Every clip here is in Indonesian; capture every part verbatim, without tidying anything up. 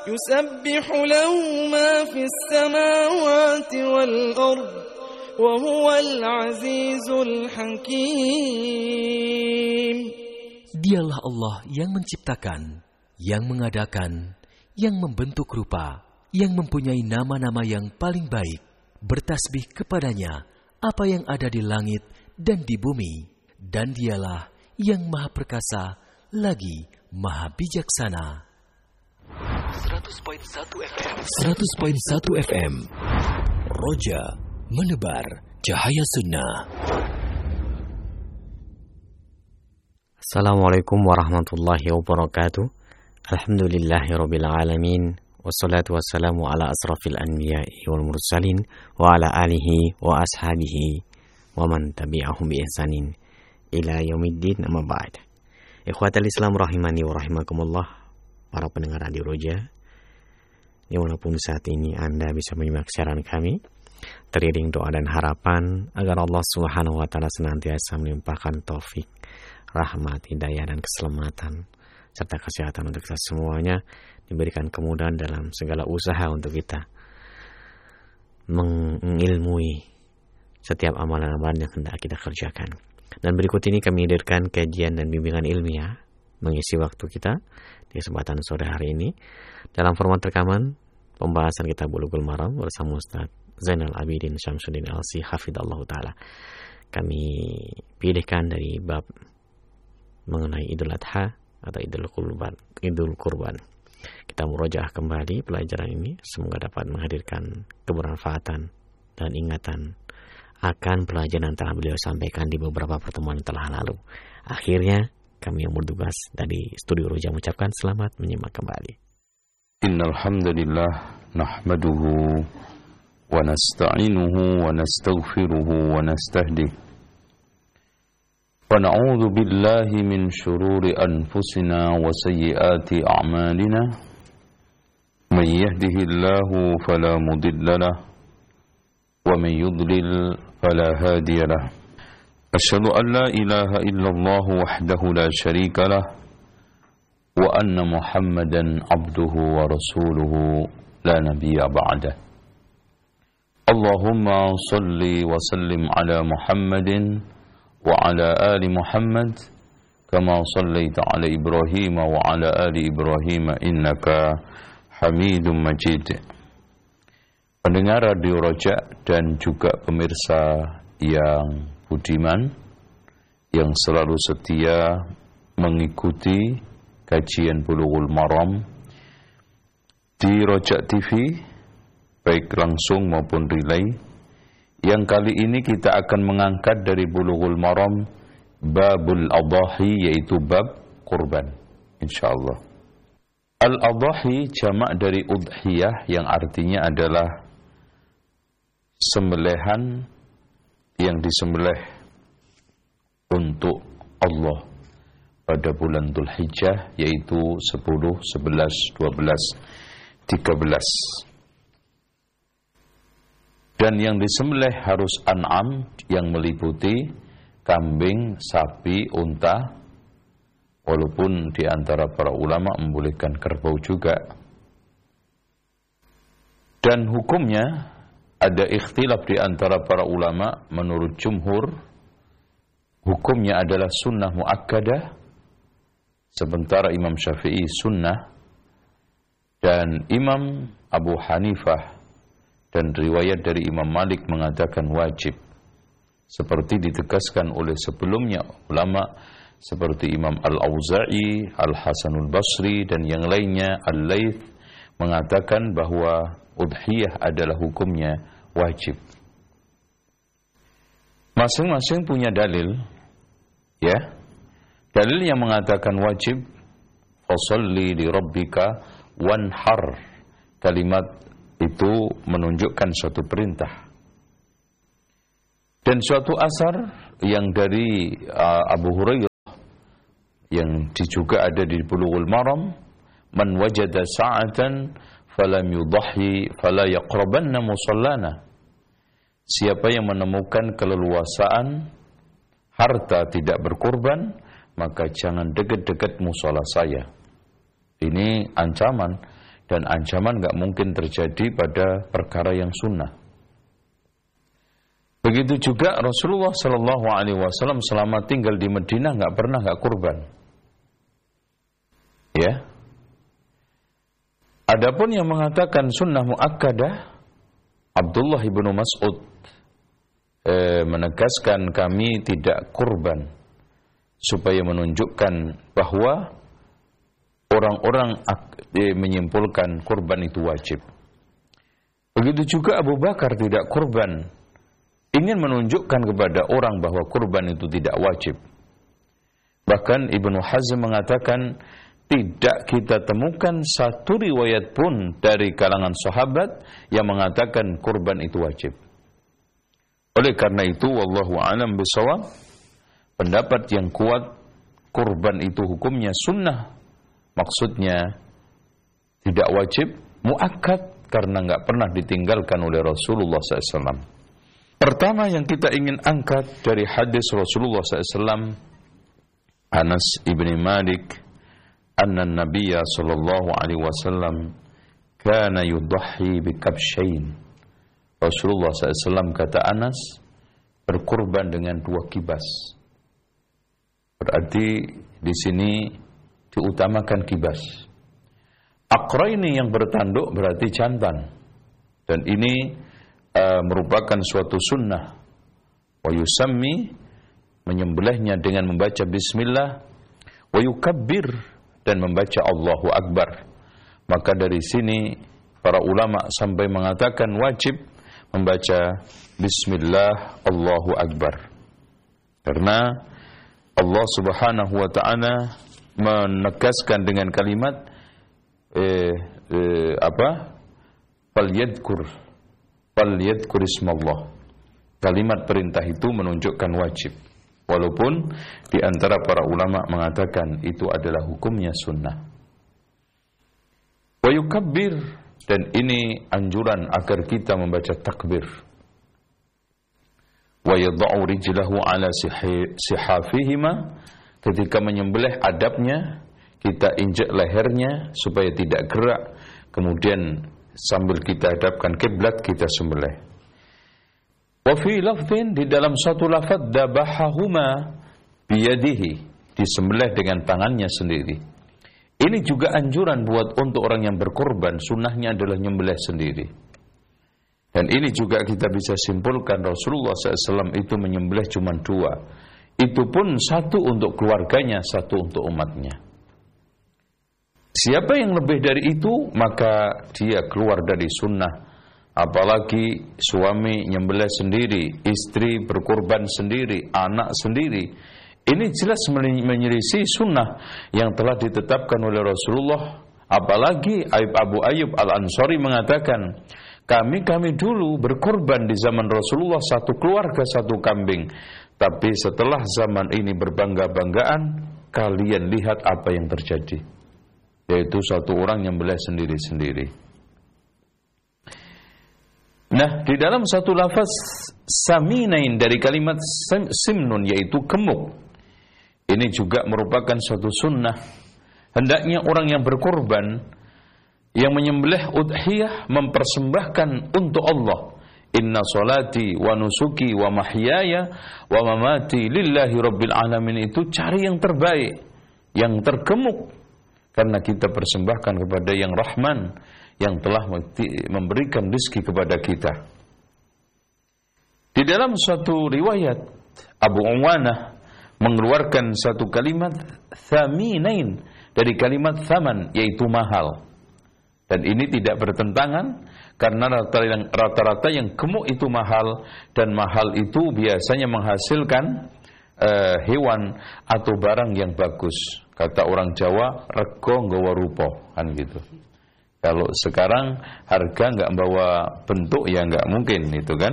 يسبح له ما في السماوات والأرض وهو العزيز الحكيم. Dialah Allah yang menciptakan, yang mengadakan, yang membentuk rupa, yang mempunyai nama-nama yang paling baik. Bertasbih kepadanya apa yang ada di langit dan di bumi. Dan dialah yang maha perkasa lagi maha bijaksana. seratus koma satu F M seratus koma satu F M Roja menebar cahaya sunnah. Assalamualaikum warahmatullahi wabarakatuh. Alhamdulillahirabbil alamin. Wassalatu wassalamu ala asrafil anbiya'i wal mursalin wa ala alihi wa ashabihi wa man tabi'ahum bi ihsanin ila yaumiddin, amma ba'd. Ikhwatal Islam rahimani wa rahimakumullah, para pendengar Radio Roja, dimanapun saat ini Anda bisa menyimak siaran kami, teriring doa dan harapan agar Allah Subhanahu wa taala senantiasa melimpahkan taufik, rahmat, hidayah dan keselamatan serta kesehatan untuk kita semuanya, diberikan kemudahan dalam segala usaha untuk kita mengilmui setiap amalan-amalan yang hendak kita kerjakan. Dan berikut ini kami hadirkan kajian dan bimbingan ilmiah mengisi waktu kita di kesempatan sore hari ini dalam format rekaman pembahasan kitab Bulughul Maram bersama Ustaz Zainal Abidin Syamsuddin Al-Si hafidhallahu taala. Kami pilihkan dari bab mengenai Idul Adha atau Idul Kurban. Idul Kurban. Kita murojaah kembali pelajaran ini, semoga dapat menghadirkan kebermanfaatan dan ingatan akan pelajaran yang telah beliau sampaikan di beberapa pertemuan telah lalu. Akhirnya kami yang bertugas dari studio Roja mengucapkan selamat menyimak kembali. Innal hamdalillah nahmaduhu wa nasta'inuhu wa nastaghfiruhu wa nastahdihi wa na'udzu billahi min shururi anfusina wa sayyiati a'malina. Man yahdihillahu fala mudilla lahu wa man yudlil fala hadiya lahu. Asyhadu an la ilaha illallah wahdahu la syarika lahu wa anna Muhammadan abduhu wa rasuluhu la nabiyya ba'dah. Allahumma salli wa sallim ala Muhammadin wa ala ali Muhammad kama sallaita ala Ibrahim wa ala ali Ibrahim innaka Hamidum Majid. Pendengar Radio Roja dan juga pemirsa yang budiman yang selalu setia mengikuti kajian Bulughul Maram di Roja T V baik langsung maupun relay. Yang kali ini kita akan mengangkat dari Bulughul Maram Babul Adhahi, yaitu bab kurban, insyaallah. Al-Adhahi jamak dari udhiyah yang artinya adalah sembelihan yang disembelih untuk Allah pada bulan Dzulhijjah, yaitu sepuluh, sebelas, dua belas, tiga belas. Dan yang disembelih harus an'am yang meliputi kambing, sapi, unta, walaupun di antara para ulama membolehkan kerbau juga. Dan hukumnya ada ikhtilaf di antara para ulama. Menurut jumhur, hukumnya adalah sunnah muakkadah, sementara Imam Syafi'i sunnah, dan Imam Abu Hanifah dan riwayat dari Imam Malik mengatakan wajib, seperti ditegaskan oleh sebelumnya ulama seperti Imam Al-Auza'i, Al-Hasanul Basri dan yang lainnya, Al-Laits mengatakan bahwa udhiyah adalah hukumnya wajib. Masing-masing punya dalil, ya. Dalil yang mengatakan wajib, fasalli li rabbika wanhar. Kalimat itu menunjukkan suatu perintah. Dan suatu asar yang dari uh, Abu Hurairah yang juga ada di Bulughul Maram, man wajada sa'atan falam yudhi fala yaqrabanna musallana. Siapa yang menemukan keleluasaan harta tidak berkurban, maka jangan dekat-dekat musala saya. Ini ancaman dan ancaman nggak mungkin terjadi pada perkara yang sunnah. Begitu juga Rasulullah Shallallahu Alaihi Wasallam selama tinggal di Madinah nggak pernah nggak kurban. Ya. Adapun yang mengatakan sunnah muakkadah, Abdullah ibnu Mas'ud eh, menegaskan kami tidak kurban supaya menunjukkan bahwa orang-orang eh, menyimpulkan kurban itu wajib. Begitu juga Abu Bakar tidak kurban, ingin menunjukkan kepada orang bahwa kurban itu tidak wajib. Bahkan Ibnu Hazm mengatakan tidak kita temukan satu riwayat pun dari kalangan sahabat yang mengatakan kurban itu wajib. Oleh karena itu, wallahu a'lam bishawab, pendapat yang kuat kurban itu hukumnya sunnah, maksudnya tidak wajib, muakkad karena nggak pernah ditinggalkan oleh Rasulullah shallallahu alaihi wasallam. Pertama yang kita ingin angkat dari hadis Rasulullah shallallahu alaihi wasallam, Anas ibni Malik, anna Nabiya sallallahu alaihi wasallam kana yudhi bikabshain. Rasulullah shallallahu alaihi wasallam, kata Anas, berkurban dengan dua kibas. Berarti di sini diutamakan kibas. Aqraini yang bertanduk berarti jantan. Dan ini uh, merupakan suatu sunnah. Wa yusammi, menyembelihnya dengan membaca bismillah, wa yukabbir, dan membaca Allahu Akbar. Maka dari sini para ulama sampai mengatakan wajib membaca bismillah Allahu Akbar. Karena Allah Subhanahu wa taala menegaskan dengan kalimat eh, eh, apa? Falyadhkur falyadhkur ismallah. Kalimat perintah itu menunjukkan wajib. Walaupun di antara para ulama mengatakan itu adalah hukumnya sunnah. Wa yukabbir, dan ini anjuran agar kita membaca takbir. Wa yada'u rijlahu ala sihafihima, ketika menyembelih adabnya kita injak lehernya supaya tidak gerak, kemudian sambil kita hadapkan kiblat kita sembelih. Wa fi lafdhin, di dalam satu lafaz, dabahahuma biyadihi, disembelih dengan tangannya sendiri. Ini juga anjuran buat untuk orang yang berkorban, sunnahnya adalah nyembelih sendiri. Dan ini juga kita bisa simpulkan Rasulullah shallallahu alaihi wasallam itu menyembelih cuma dua. Itu pun satu untuk keluarganya, satu untuk umatnya. Siapa yang lebih dari itu, maka dia keluar dari sunnah. Apalagi suami nyembelih sendiri, istri berkorban sendiri, anak sendiri. Ini jelas menyelisih sunnah yang telah ditetapkan oleh Rasulullah. Apalagi Abu Ayyub Al-Ansari mengatakan, kami-kami dulu berkorban di zaman Rasulullah satu keluarga satu kambing. Tapi setelah zaman ini berbangga-banggaan, kalian lihat apa yang terjadi. Yaitu satu orang nyembelih sendiri-sendiri. Nah, di dalam satu lafaz saminain dari kalimat simnun, yaitu gemuk, ini juga merupakan suatu sunnah. Hendaknya orang yang berkorban, yang menyembelih udhiyah, mempersembahkan untuk Allah. Inna salati wa nusuki wa mahyaya wa mamati lillahi rabbil alamin, itu cari yang terbaik, yang tergemuk, karena kita persembahkan kepada yang Rahman, yang telah memberikan rezeki kepada kita. Di dalam suatu riwayat, Abu Uwanah mengeluarkan satu kalimat thaminain dari kalimat thaman, yaitu mahal. Dan ini tidak bertentangan, karena rata-rata yang gemuk itu mahal, dan mahal itu biasanya menghasilkan uh, hewan atau barang yang bagus. Kata orang Jawa, rego nggawa rupa, kan gitu. Kalau sekarang harga nggak bawa bentuk, ya nggak mungkin itu kan.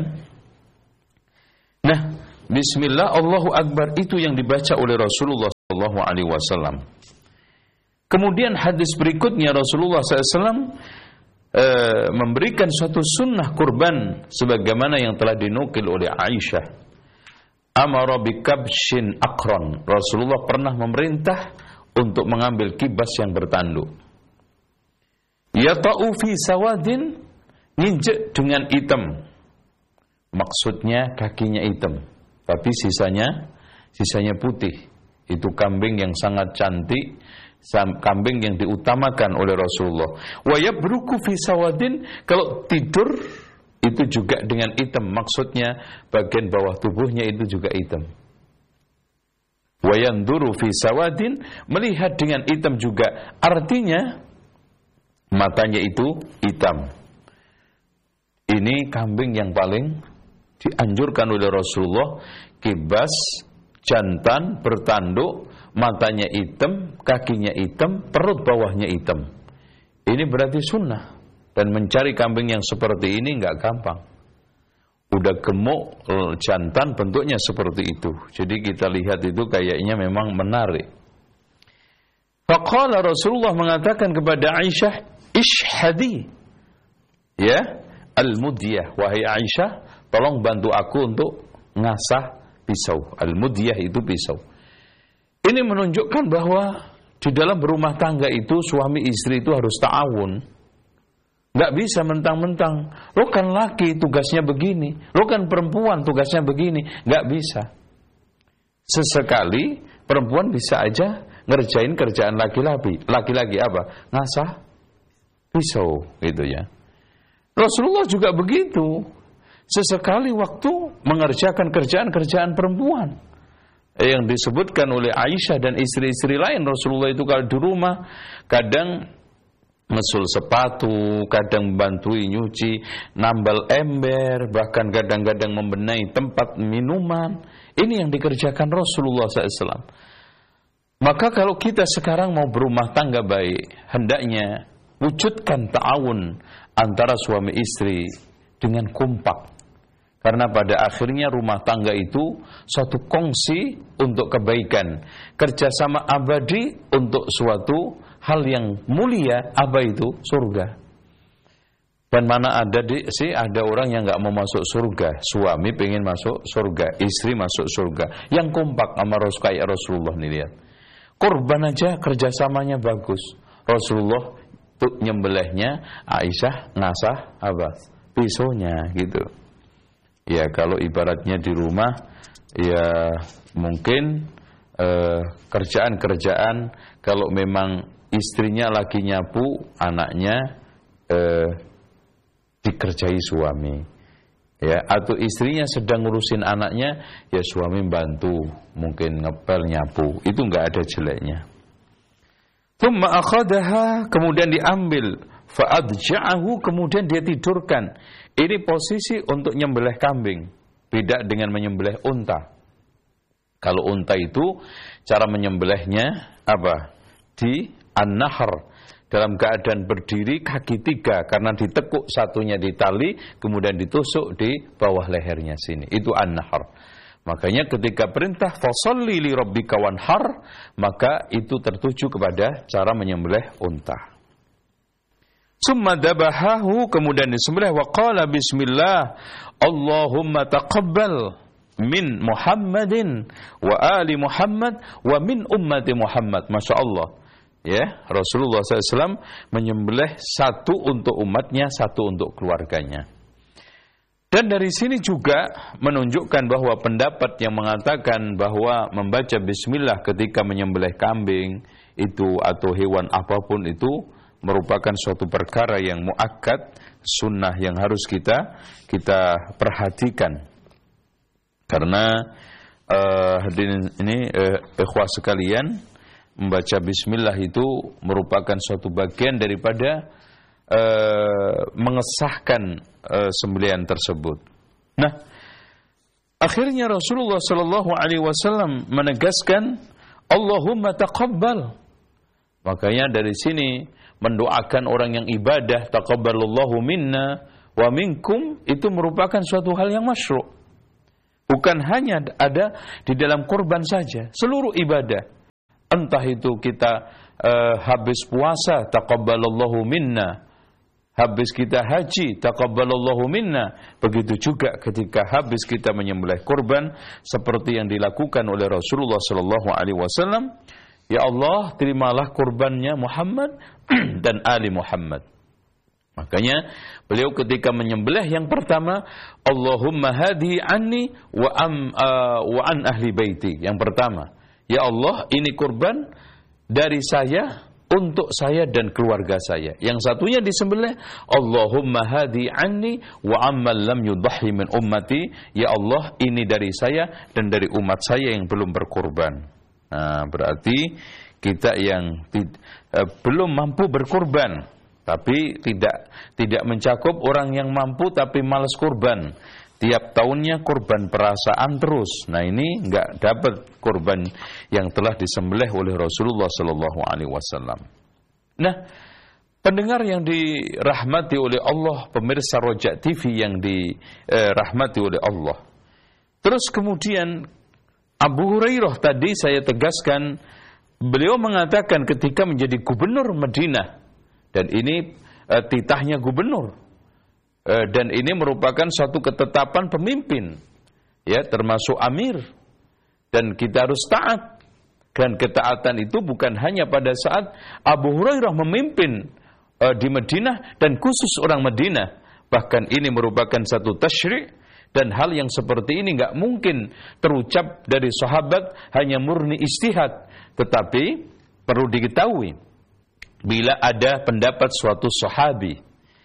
Nah, bismillah Allahu Akbar itu yang dibaca oleh Rasulullah Shallallahu Alaihi Wasallam. Kemudian hadis berikutnya Rasulullah Shallallahu Alaihi Wasallam eh, memberikan suatu sunnah kurban sebagaimana yang telah dinukil oleh Aisyah. Amara bikabshin aqran. Rasulullah pernah memerintah untuk mengambil kibas yang bertanduk. Yata'u fi sawadin, nginjek dengan hitam. Maksudnya kakinya hitam, tapi sisanya sisanya putih. Itu kambing yang sangat cantik, kambing yang diutamakan oleh Rasulullah. Wa yabruku fi sawadin, kalau tidur itu juga dengan hitam, maksudnya bagian bawah tubuhnya itu juga hitam. Wa yanduru fi sawadin, melihat dengan hitam juga, artinya matanya itu hitam. Ini kambing yang paling dianjurkan oleh Rasulullah, kibas, jantan, bertanduk, matanya hitam, kakinya hitam, perut bawahnya hitam. Ini berarti sunnah. Dan mencari kambing yang seperti ini enggak gampang. Udah gemuk, jantan, bentuknya seperti itu. Jadi kita lihat itu kayaknya memang menarik. Faqala, Rasulullah mengatakan kepada Aisyah, ishhadi, ya, al-mudyah, wahai Aisyah, tolong bantu aku untuk ngasah pisau. Al-mudyah itu pisau. Ini menunjukkan bahwa di dalam berumah tangga itu suami istri itu harus ta'awun. Nggak bisa mentang-mentang, lo kan laki tugasnya begini, lo kan perempuan tugasnya begini. Nggak bisa. Sesekali perempuan bisa aja ngerjain kerjaan laki-laki. Laki-laki apa? Ngasah pisau, gitu ya. Rasulullah juga begitu. Sesekali waktu mengerjakan kerjaan-kerjaan perempuan. Yang disebutkan oleh Aisyah dan istri-istri lain, Rasulullah itu kalau di rumah kadang mesul sepatu, kadang bantuin nyuci, nambal ember, bahkan kadang-kadang membenahi tempat minuman. Ini yang dikerjakan Rasulullah shallallahu alaihi wasallam. Maka kalau kita sekarang mau berumah tangga baik, hendaknya wujudkan ta'awun antara suami istri dengan kompak. Karena pada akhirnya rumah tangga itu suatu kongsi untuk kebaikan, kerjasama abadi untuk suatu hal yang mulia. Apa itu? Surga. Dan mana ada di, sih ada orang yang nggak mau masuk surga. Suami pengen masuk surga, istri masuk surga. Yang kompak sama Rasul kayak Rasulullah nih, lihat. Korban aja kerjasamanya bagus. Rasulullah tuh nyembelihnya, Aisyah ngasah apa? Pisaunya gitu. Ya kalau ibaratnya di rumah, ya mungkin eh, kerjaan-kerjaan kalau memang istrinya lagi nyapu, anaknya eh, dikerjai suami. Ya, atau istrinya sedang ngurusin anaknya, ya suami bantu, mungkin ngepel, nyapu. Itu enggak ada jeleknya. Tsumma akhadaha, kemudian diambil, fa'adja'ahu, kemudian dia tidurkan. Ini posisi untuk nyembelih kambing, beda dengan menyembelih unta. Kalau unta itu cara menyembelihnya apa? Di an-nahr, dalam keadaan berdiri kaki tiga, karena ditekuk satunya di tali, kemudian ditusuk di bawah lehernya sini. Itu an-nahr. Makanya ketika perintah fasholli li rabbika wanhar, maka itu tertuju kepada cara menyembelih unta. Summa dabahahu, kemudian disembelih, wa qala bismillah Allahumma taqabbal min Muhammadin wa ali Muhammad wa min ummati Muhammad. Masya Allah, ya, Rasulullah shallallahu alaihi wasallam menyembelih satu untuk umatnya, satu untuk keluarganya. Dan dari sini juga menunjukkan bahwa pendapat yang mengatakan bahwa membaca bismillah ketika menyembelih kambing itu atau hewan apapun itu merupakan suatu perkara yang muakkad, sunnah yang harus kita kita perhatikan. Karena uh, hadirin ini uh, ikhwah sekalian, membaca bismillah itu merupakan suatu bagian daripada uh, mengesahkan uh, sembelihan tersebut. Nah, akhirnya Rasulullah sallallahu alaihi wasallam menegaskan Allahumma taqabbal. Makanya dari sini mendoakan orang yang ibadah, taqabbalallahu minna wa minkum, itu merupakan suatu hal yang masyru'. Bukan hanya ada di dalam kurban saja, seluruh ibadah. Entah itu kita uh, habis puasa, taqabbalallahu minna. Habis kita haji, taqabbalallahu minna. Begitu juga ketika habis kita menyembelih kurban, seperti yang dilakukan oleh Rasulullah sallallahu alaihi wasallam. Ya Allah, terimalah kurbannya Muhammad dan ali Muhammad. Makanya beliau ketika menyembelih yang pertama, Allahumma hadi anni wa am uh, wa an ahli baiti. Yang pertama, ya Allah, ini kurban dari saya untuk saya dan keluarga saya. Yang satunya disembelih, Allahumma hadi anni wa amman lam yudhi min ummati. Ya Allah, ini dari saya dan dari umat saya yang belum berkurban. Nah, berarti kita yang tid- uh, belum mampu berkurban, tapi tidak tidak mencakup orang yang mampu tapi malas kurban. Tiap tahunnya kurban perasaan terus. Nah, ini enggak dapat kurban yang telah disembelih oleh Rasulullah sallallahu alaihi wasallam. Nah, pendengar yang dirahmati oleh Allah, pemirsa Rojak T V yang dirahmati oleh Allah. Terus kemudian Abu Hurairah tadi saya tegaskan, beliau mengatakan ketika menjadi gubernur Madinah, dan ini uh, titahnya gubernur, uh, dan ini merupakan suatu ketetapan pemimpin, ya, termasuk amir, dan kita harus taat. Dan ketaatan itu bukan hanya pada saat Abu Hurairah memimpin uh, di Madinah dan khusus orang Madinah, bahkan ini merupakan satu tasyri', dan hal yang seperti ini nggak mungkin terucap dari sahabat hanya murni ijtihad, tetapi perlu diketahui, bila ada pendapat suatu sahabi,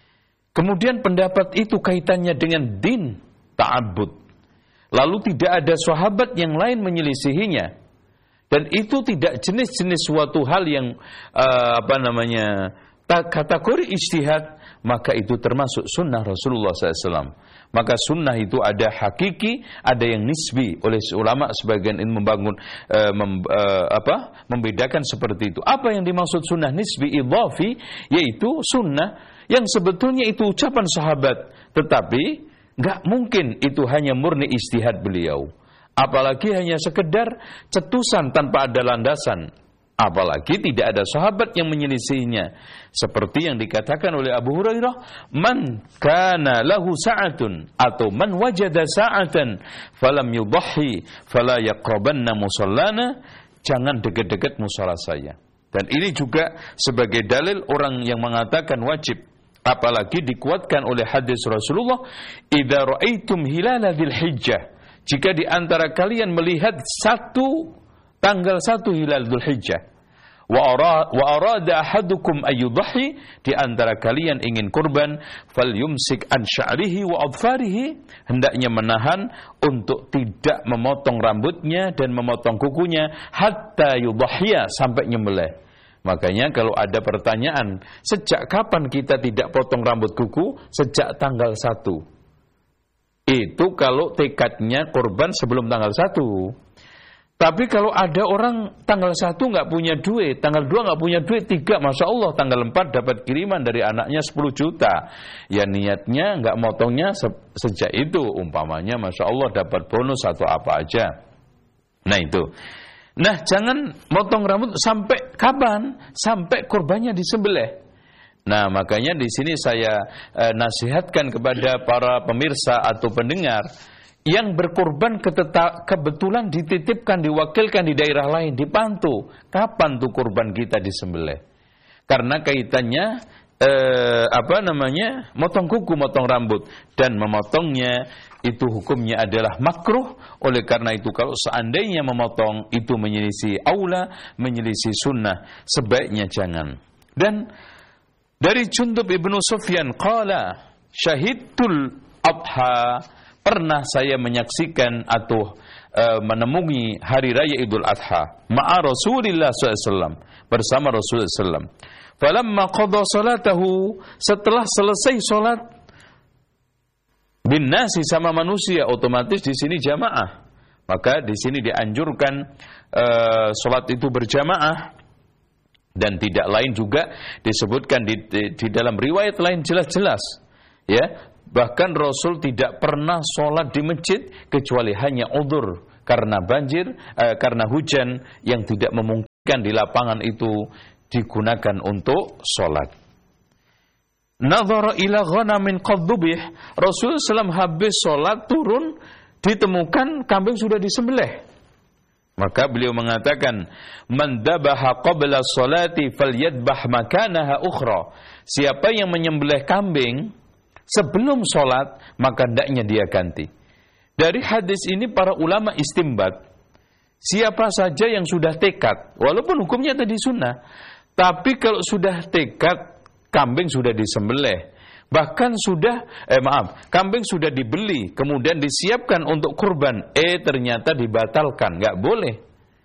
kemudian pendapat itu kaitannya dengan din, ta'abbud, lalu tidak ada sahabat yang lain menyelisihinya, dan itu tidak jenis-jenis suatu hal yang uh, apa namanya kategori ijtihad, maka itu termasuk sunnah Rasulullah sallallahu alaihi wasallam. Maka sunnah itu ada hakiki, ada yang nisbi. Oleh ulama sebagian ini membangun uh, mem, uh, apa membedakan seperti itu. Apa yang dimaksud sunnah nisbi idhafi, yaitu sunnah yang sebetulnya itu ucapan sahabat, tetapi nggak mungkin itu hanya murni ijtihad beliau, apalagi hanya sekedar cetusan tanpa ada landasan. Apalagi tidak ada sahabat yang menyelisihinya. Seperti yang dikatakan oleh Abu Hurairah, man kana lahu sa'atun, atau man wajada sa'atan falam yudhi fala yaqrabanna musallana, jangan dekat-dekat musala saya. Dan ini juga sebagai dalil orang yang mengatakan wajib, apalagi dikuatkan oleh hadis Rasulullah, idza ra'aitum hilala dzil hijjah, jika di antara kalian melihat satu tanggal satu hilal Dzulhijjah, wa arada ahadukum ayyudhi, di antara kalian ingin kurban, falyumsik an sya'rihi wa adfarihi, hendaknya menahan untuk tidak memotong rambutnya dan memotong kukunya, hatta yudhiya, sampai nyembelih. Makanya kalau ada pertanyaan, sejak kapan kita tidak potong rambut kuku? Sejak tanggal satu. Itu kalau tekadnya kurban sebelum tanggal satu. Tapi kalau ada orang tanggal satu nggak punya duit, tanggal dua nggak punya duit, tiga, Masya Allah, tanggal empat dapat kiriman dari anaknya sepuluh juta. Ya niatnya nggak motongnya se- sejak itu, umpamanya Masya Allah dapat bonus atau apa aja. Nah itu. Nah jangan motong rambut sampai kapan? Sampai kurbannya disembelih. Nah makanya di sini saya eh, nasihatkan kepada para pemirsa atau pendengar yang berkurban keteta- kebetulan dititipkan, diwakilkan di daerah lain, dipantau kapan tuh kurban kita disembelih. Karena kaitannya eh, apa namanya motong kuku, motong rambut, dan memotongnya itu hukumnya adalah makruh. Oleh karena itu kalau seandainya memotong itu menyelisih aula, menyelisih sunnah, sebaiknya jangan. Dan dari Jundub ibnu Sufyan qala syahidtul adha, pernah saya menyaksikan atau uh, menemui hari raya Idul Adha ma'a Rasulillah sallallahu alaihi wasallam, bersama Rasulullah sallallahu alaihi wasallam. Falamma qada salatahu, setelah selesai salat bin nasi, sama manusia, otomatis di sini jamaah. Maka di sini dianjurkan uh, salat itu berjamaah, dan tidak lain juga disebutkan di, di, di dalam riwayat lain jelas-jelas, ya. Bahkan Rasul tidak pernah sholat di masjid kecuali hanya udzur karena banjir, eh, karena hujan yang tidak memungkinkan di lapangan itu digunakan untuk sholat. Nadhara ila ghanamin qad dhubih, Rasul sallallahu alaihi wasallam habis sholat turun, ditemukan kambing sudah disembelih. Maka beliau mengatakan, man dabaha qabla sholati falyadbah makanaha ukhra. Siapa yang menyembelih kambing sebelum sholat, maka hendaknya dia ganti. Dari hadis ini para ulama istimbat, siapa saja yang sudah tekad, walaupun hukumnya tadi sunnah, tapi kalau sudah tekad, kambing sudah disembelih, bahkan sudah, eh maaf, kambing sudah dibeli, kemudian disiapkan untuk kurban, eh ternyata dibatalkan, nggak boleh.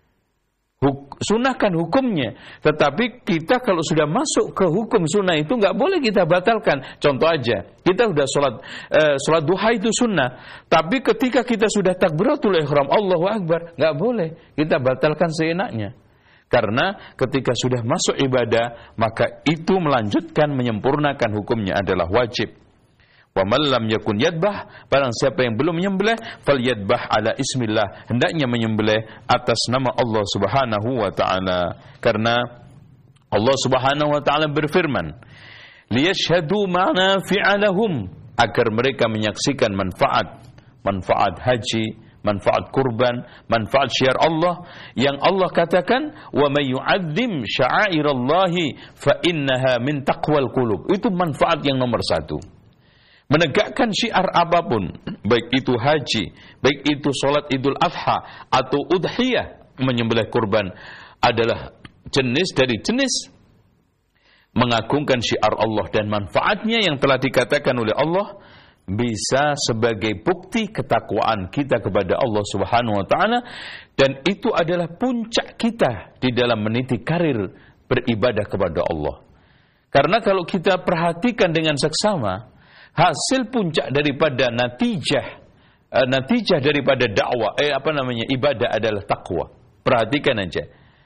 Huk, sunnah kan hukumnya, tetapi kita kalau sudah masuk ke hukum sunnah itu nggak boleh kita batalkan. Contoh aja, kita sudah sholat eh, sholat duha itu sunnah, tapi ketika kita sudah takbiratul ihram, Allahu Akbar, nggak boleh kita batalkan seenaknya. Karena ketika sudah masuk ibadah, maka itu melanjutkan, menyempurnakan hukumnya adalah wajib. Wa man lam yakun yadbah, barang siapa yang belum menyembelih, falyadbah ala ismillah, hendaknya menyembelih atas nama Allah Subhanahu wa taala. Karena Allah Subhanahu wa taala berfirman, liyashhadu manafi'a lahum, agar mereka menyaksikan manfaat manfaat haji, manfaat kurban, manfaat syiar Allah yang Allah katakan, wa may yu'azzim sya'airallahi fa innaha min taqwal qulub. Itu manfaat yang nomor satu. Menegakkan syiar apapun, baik itu haji, baik itu sholat Idul Adha atau udhiyah, menyembelih kurban, adalah jenis dari jenis mengagungkan syiar Allah, dan manfaatnya yang telah dikatakan oleh Allah bisa sebagai bukti ketakwaan kita kepada Allah Subhanahu wa taala, dan itu adalah puncak kita di dalam meniti karir beribadah kepada Allah. Karena kalau kita perhatikan dengan seksama, hasil puncak daripada natijah uh, natijah daripada dakwah eh apa namanya ibadah adalah takwa. Perhatikan aja.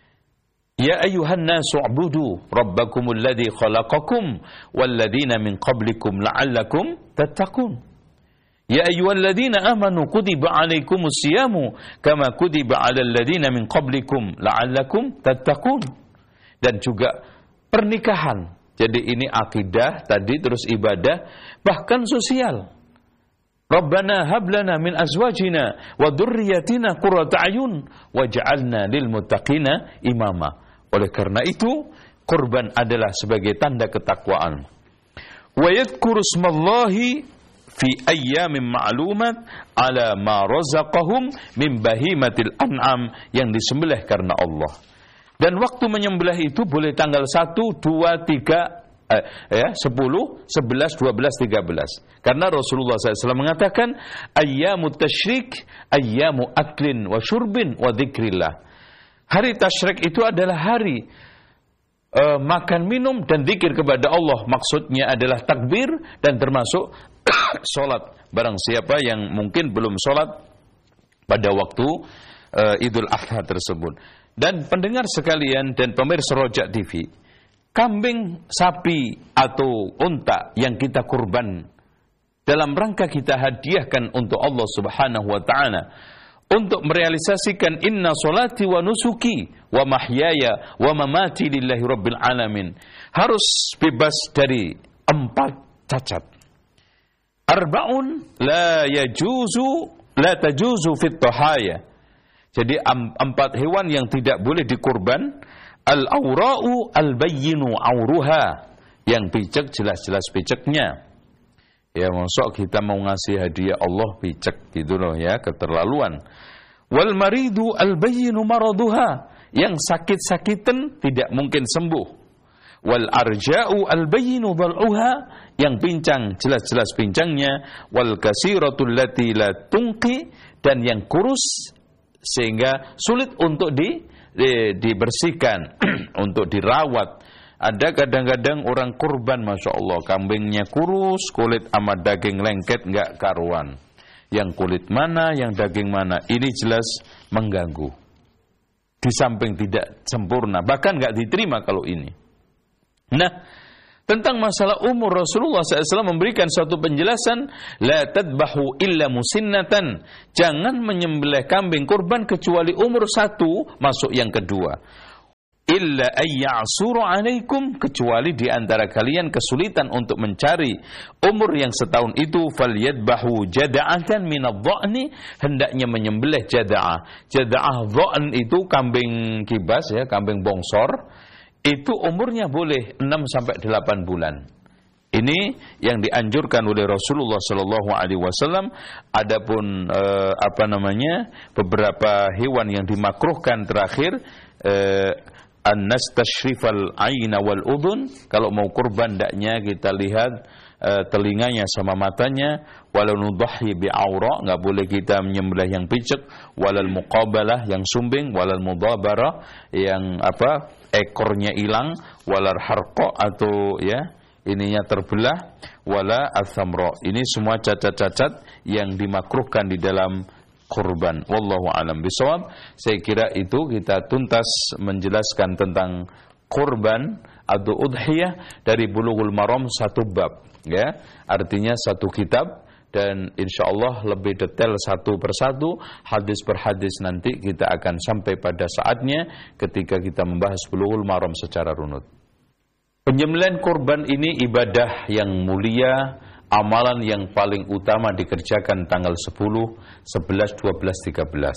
Ya ayyuhan nasu ubudu rabbakumul ladzi khalaqakum walladzina min qablikum la'allakum tattaqun. Ya ayyuhalladzina amanu kutiba 'alaikumus siyamu kama kutiba 'alal ladzina min qablikum la'allakum tattaqun. Dan juga pernikahan. Jadi ini akidah tadi, terus ibadah, bahkan sosial. Rabbana hab lana min azwajina wa dzurriyyatina qurrata a'yun waj'alna lil muttaqina imama. Oleh karena itu, kurban adalah sebagai tanda ketakwaan. Wa yadhkuru smallahi fi ayyamin ma'lumat ala ma razaqahum min bahimatil an'am, yang disembelih karena Allah. Dan waktu menyembelih itu boleh tanggal satu, dua, tiga, eh, ya, sepuluh, sebelas, dua belas, tiga belas. Karena Rasulullah shallallahu alaihi wasallam mengatakan, ayyamut tasyrik, ayyamu aklin wa syurbin wa dzikrillah. Hari tasyrik itu adalah hari uh, makan, minum, dan zikir kepada Allah. Maksudnya adalah takbir dan termasuk sholat. Barang siapa yang mungkin belum sholat pada waktu uh, Idul Adha tersebut. Dan pendengar sekalian dan pemirsa Rojak T V, kambing, sapi, atau unta yang kita kurban dalam rangka kita hadiahkan untuk Allah Subhanahu wa ta'ala, untuk merealisasikan inna solati wa nusuki wa mahyaya wa mamati lillahi rabbil alamin, harus bebas dari empat cacat. Arba'un la yajuzu la tajuzu fit tahaya. Jadi empat hewan yang tidak boleh dikurban. Al-awra'u al-bayyinu awruha, yang picek jelas-jelas piceknya. Ya, masuk kita mau ngasih hadiah Allah picek gitu loh ya, keterlaluan. Wal maridu al-bayyinu maraduha, yang sakit-sakitan tidak mungkin sembuh. Wal arja'u al-bayyinu dhal'uha, yang pincang jelas-jelas pincangnya. Wal kasiratul lati la tunqi, dan yang kurus sehingga sulit untuk di, di dibersihkan, untuk dirawat. Ada kadang-kadang orang kurban, masya Allah, kambingnya kurus, kulit sama daging lengket nggak karuan. Yang kulit mana, yang daging mana, ini jelas mengganggu. Di samping tidak sempurna, bahkan nggak diterima kalau ini. Nah, tentang masalah umur, Rasulullah shallallahu alaihi wasallam memberikan suatu penjelasan, la tadbahu illa musinnatan, jangan menyembelih kambing kurban kecuali umur satu masuk yang kedua. illa ayya'suru alaikum, kecuali di antara kalian kesulitan untuk mencari umur yang setahun itu, falyadbahu jada'atan minadh-dha'ni, hendaknya menyembelih jada'ah. Jada'ah dha'n itu kambing kibas ya, kambing bongsor, itu umurnya boleh enam sampai delapan bulan. Ini yang dianjurkan oleh Rasulullah sallallahu alaihi wasallam. Adapun eh, apa namanya beberapa hewan yang dimakruhkan terakhir, eh, an-nastashrifal aina wal udhun, kalau mau kurban hendaknya kita lihat eh, telinganya sama matanya, walau nudhahi bi aura, enggak boleh kita menyembelih yang picek, walal muqabalah yang sumbing, walal mudabara yang apa ekornya hilang, walal harqa atau ya ininya terbelah, wala athamra. Ini semua cacat-cacat yang dimakruhkan di dalam kurban. Wallahu a'lam bishawab. Saya kira itu kita tuntas menjelaskan tentang kurban atau udhiyah dari Bulughul Maram satu bab ya. Artinya satu kitab, dan insyaallah lebih detail satu persatu, hadis per hadis nanti kita akan sampai pada saatnya ketika kita membahas Bulughul Maram secara runut. Penyembelihan kurban ini ibadah yang mulia, amalan yang paling utama dikerjakan tanggal sepuluh, sebelas, dua belas, tiga belas.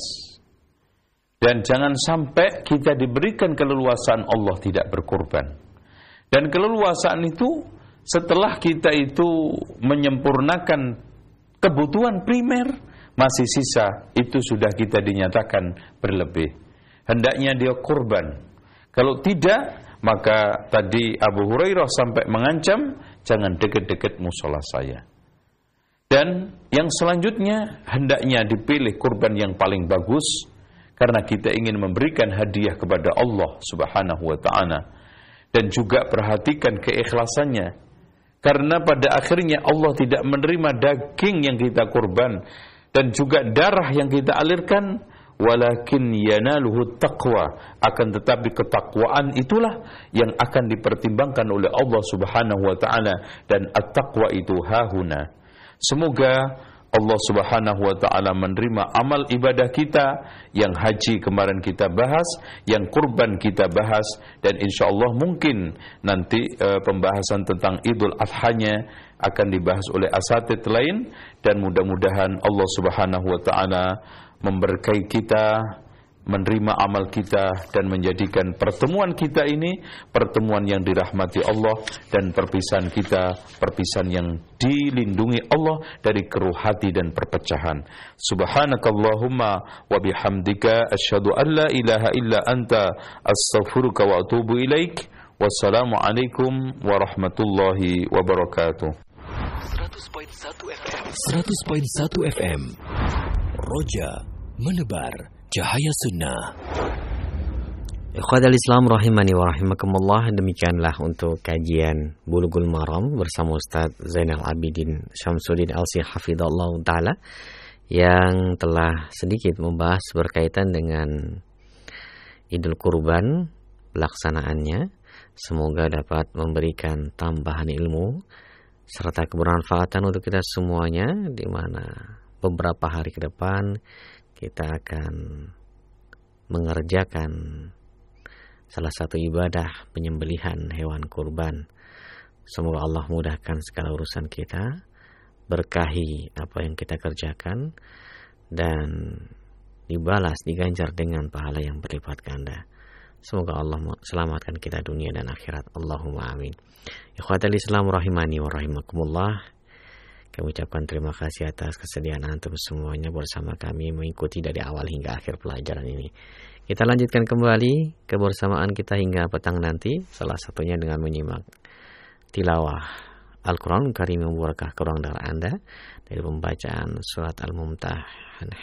Dan jangan sampai kita diberikan keleluasaan Allah tidak berkurban. Dan keleluasaan itu setelah kita itu menyempurnakan kebutuhan primer, masih sisa, itu sudah kita dinyatakan berlebih. Hendaknya dia kurban. Kalau tidak, maka tadi Abu Hurairah sampai mengancam, jangan dekat-dekat musola saya. Dan yang selanjutnya, hendaknya dipilih kurban yang paling bagus, karena kita ingin memberikan hadiah kepada Allah subhanahu wa ta'ala. Dan juga perhatikan keikhlasannya, karena pada akhirnya Allah tidak menerima daging yang kita kurban, dan juga darah yang kita alirkan, walakin yanaluhu taqwa, akan tetapi ketakwaan itulah yang akan dipertimbangkan oleh Allah subhanahu wa ta'ala, dan at-taqwa itu hahuna. Semoga Allah subhanahu wa ta'ala menerima amal ibadah kita, yang haji kemarin kita bahas, yang kurban kita bahas, dan insyaallah mungkin nanti e, pembahasan tentang Idul Adhanya akan dibahas oleh asatidz lain, dan mudah-mudahan Allah subhanahu wa ta'ala memberkahi kita, menerima amal kita, dan menjadikan pertemuan kita ini pertemuan yang dirahmati Allah, dan perpisahan kita perpisahan yang dilindungi Allah dari keruh hati dan perpecahan. Subhanakallahumma wa bihamdika asyhadu an la ilaha illa anta astaghfiruka wa atubu ilaik. Wassalamualaikum warahmatullahi wabarakatuh. seratus koma satu F M seratus koma satu F M Roja menebar cahaya sunnah. Ikhwatal Islam rahimani wa rahimakumullah. Demikianlah untuk kajian Bulughul Maram bersama Ustaz Zainal Abidin Syamsuddin Al-Sih hafizallah ta'ala, yang telah sedikit membahas berkaitan dengan Idul Kurban, pelaksanaannya. Semoga dapat memberikan tambahan ilmu serta kebermanfaatan untuk kita semuanya, di mana beberapa hari ke depan kita akan mengerjakan salah satu ibadah penyembelihan hewan kurban. Semoga Allah mudahkan segala urusan kita, berkahi apa yang kita kerjakan, dan dibalas, diganjar dengan pahala yang berlipat ganda. Semoga Allah selamatkan kita dunia dan akhirat. Allahumma amin. Ikhwatal Islam rahimani wa rahimakumullah. Kami ucapkan terima kasih atas kesediaan antum semuanya bersama kami mengikuti dari awal hingga akhir pelajaran ini. Kita lanjutkan kembali kebersamaan kita hingga petang nanti, salah satunya dengan menyimak tilawah Al-Quran Karim yang berkah ke ruang dengar Anda dari pembacaan surat Al-Mumtahanah.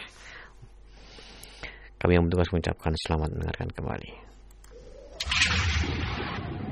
Kami yang bertugas mengucapkan selamat mendengarkan kembali.